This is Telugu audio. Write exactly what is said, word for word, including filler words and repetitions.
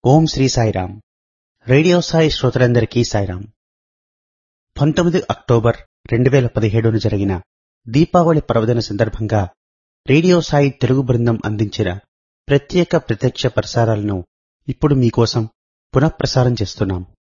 ఓం శ్రీ సాయిరామ్. రేడియో సాయి శ్రోతలందరికీ సాయిరామ్. పంతొమ్మిది అక్టోబర్ రెండు వేల పదిహేడున జరిగిన దీపావళి పర్వదిన సందర్భంగా రేడియో సాయి తెలుగు బృందం అందించిన ప్రత్యేక ప్రత్యక్ష ప్రసారాలను ఇప్పుడు మీకోసం పునఃప్రసారం చేస్తున్నాం.